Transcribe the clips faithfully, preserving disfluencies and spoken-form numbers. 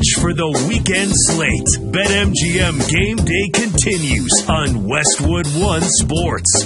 stretch for the weekend slate. BetMGM Game Day continues on Westwood One Sports.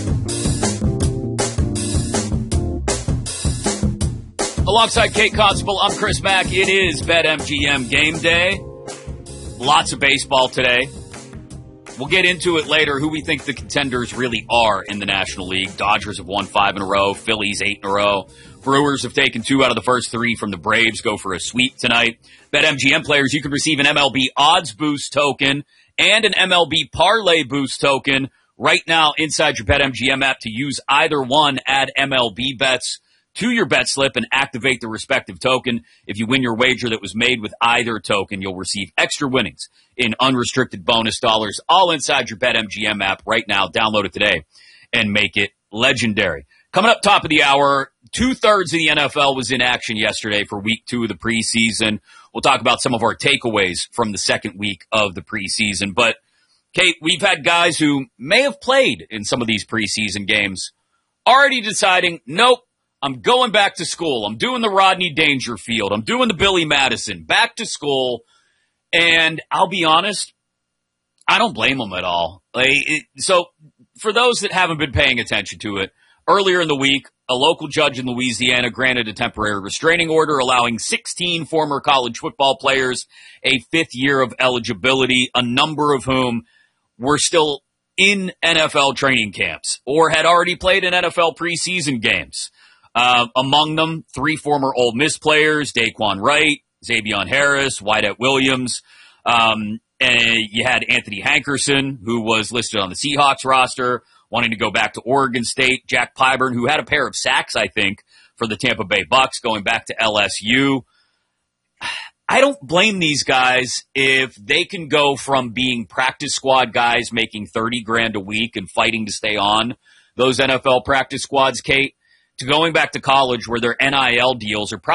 Alongside Kate Constable, I'm Chris Mack. It is BetMGM Game Day. Lots of baseball today. We'll get into it later, who we think the contenders really are in the National League. Dodgers have won five in a row. Phillies eight in a row. Brewers have taken two out of the first three from the Braves. Go for a sweep tonight. BetMGM players, you can receive an M L B odds boost token and an M L B parlay boost token right now inside your BetMGM app. To use either one, add M L B bets to your bet slip and activate the respective token. If you win your wager that was made with either token, you'll receive extra winnings in unrestricted bonus dollars, all inside your BetMGM app right now. Download it today and make it legendary. Coming up top of the hour, two-thirds of the N F L was in action yesterday for week two of the preseason. We'll talk about some of our takeaways from the second week of the preseason. But, Kate, we've had guys who may have played in some of these preseason games already deciding, nope, I'm going back to school. I'm doing the Rodney Dangerfield. I'm doing the Billy Madison. Back to school. And I'll be honest, I don't blame them at all. Like, it, so for those that haven't been paying attention to it, earlier in the week, a local judge in Louisiana granted a temporary restraining order allowing sixteen former college football players a fifth year of eligibility, a number of whom were still in N F L training camps or had already played in N F L preseason games. Uh, among them, three former Ole Miss players, Daquan Wright, Xavion Harris, Wyatt Williams. Um, and you had Anthony Hankerson, who was listed on the Seahawks roster, wanting to go back to Oregon State. Jack Pyburn, who had a pair of sacks, I think, for the Tampa Bay Bucks, going back to L S U. I don't blame these guys if they can go from being practice squad guys making thirty grand a week and fighting to stay on those N F L practice squads, Kate, to going back to college where their N I L deals are probably